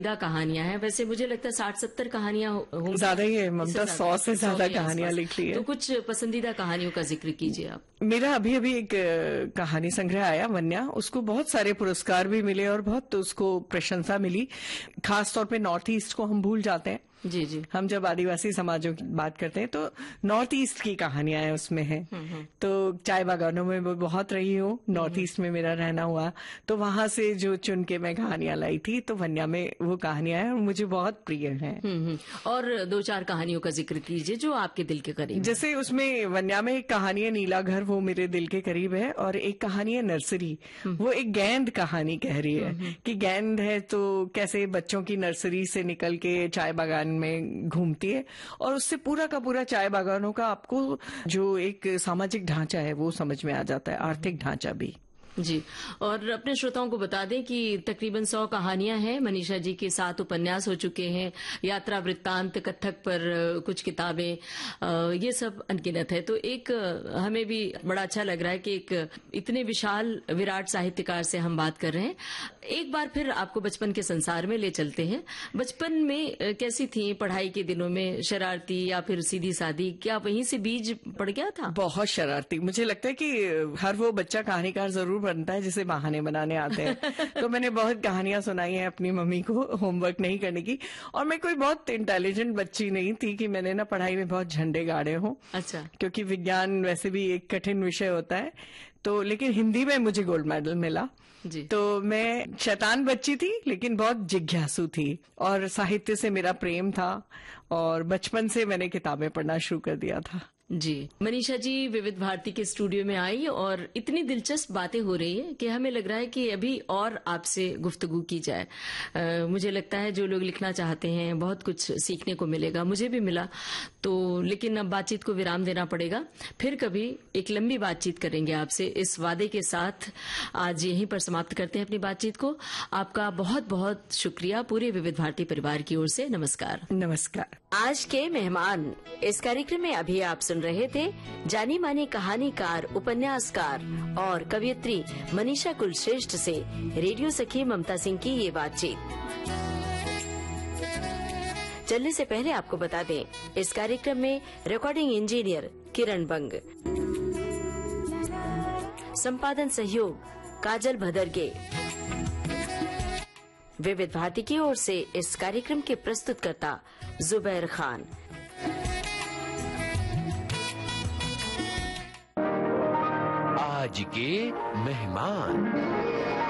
कहानियां हैं। वैसे मुझे लगता है 60-70 कहानियां होंगी। ज्यादा ही है ममता, 100 से ज्यादा कहानियां लिख ली है। तो कुछ पसंदीदा कहानियों का जिक्र कीजिए आप। मेरा अभी एक कहानी संग्रह आया वन्या, उसको बहुत सारे पुरस्कार भी मिले और बहुत उसको प्रशंसा मिली। खासतौर पे नॉर्थ ईस्ट को हम भूल जाते हैं। जी जी। हम जब आदिवासी समाजों की बात करते हैं तो नॉर्थ ईस्ट की कहानियां हैं उसमें हैं। तो चाय बागानों में मैं बहुत रही हूँ, नॉर्थ ईस्ट में मेरा रहना हुआ, तो वहां से जो चुन के मैं कहानियां लाई थी, तो वन्या में वो कहानियां हैं और मुझे बहुत प्रिय हैं। और 2-4 कहानियों का जिक्र कीजिए जो आपके दिल के करीब। जैसे उसमें वन्या में एक कहानी है नीला घर, वो मेरे दिल के करीब है। और एक कहानी है नर्सरी, वो एक गेंद कहानी कह रही है कि गेंद है तो कैसे बच्चों की नर्सरी से निकल के चाय बागान में घूमती है, और उससे पूरा का पूरा चाय बागानों का आपको जो एक सामाजिक ढांचा है वो समझ में आ जाता है, आर्थिक ढांचा भी। जी। और अपने श्रोताओं को बता दें कि तकरीबन 100 कहानियां हैं। मनीषा जी के 7 उपन्यास हो चुके हैं, यात्रा वृत्तांत, कथक पर कुछ किताबें, ये सब अनगिनत है। तो एक हमें भी बड़ा अच्छा लग रहा है कि एक इतने विशाल विराट साहित्यकार से हम बात कर रहे हैं। एक बार फिर आपको बचपन के संसार में ले चलते हैं। बचपन में कैसी थी पढ़ाई के दिनों में? शरारती या फिर सीधी सादी? क्या वहीं से बीज पड़ गया था? बहुत शरारती। मुझे लगता है कि हर वो बच्चा कहानीकार जरूर बनता है जिसे बहाने बनाने आते हैं। तो मैंने बहुत कहानियां सुनाई हैं अपनी मम्मी को होमवर्क नहीं करने की। और मैं कोई बहुत इंटेलिजेंट बच्ची नहीं थी कि मैंने ना पढ़ाई में बहुत झंडे गाड़े हों। अच्छा। क्योंकि विज्ञान वैसे भी एक कठिन विषय होता है। तो लेकिन हिंदी में मुझे गोल्ड मेडल मिला जी। तो मैं शैतान बच्ची थी लेकिन बहुत जिज्ञासु थी, और साहित्य से मेरा प्रेम था, और बचपन से मैंने किताबें पढ़ना शुरू कर दिया था। जी। मनीषा जी विविध भारती के स्टूडियो में आई और इतनी दिलचस्प बातें हो रही है कि हमें लग रहा है कि अभी और आपसे गुफ्तगू की जाए। मुझे लगता है जो लोग लिखना चाहते हैं बहुत कुछ सीखने को मिलेगा, मुझे भी मिला। तो लेकिन अब बातचीत को विराम देना पड़ेगा, फिर कभी एक लंबी बातचीत करेंगे आपसे। इस वादे के साथ आज यहीं पर समाप्त करते हैं अपनी बातचीत को। आपका बहुत बहुत शुक्रिया पूरे विविध भारती परिवार की ओर से। नमस्कार। नमस्कार। आज के मेहमान इस कार्यक्रम में अभी आप सुन रहे थे जानी मानी कहानीकार, उपन्यासकार और कवयित्री मनीषा कुलश्रेष्ठ से रेडियो सखी ममता सिंह की ये बातचीत। चलने से पहले आपको बता दें, इस कार्यक्रम में रिकॉर्डिंग इंजीनियर किरण बंग, संपादन सहयोग काजल भदरगे। विविध भारती की ओर से इस कार्यक्रम के प्रस्तुतकर्ता जुबैर खान। आज के मेहमान।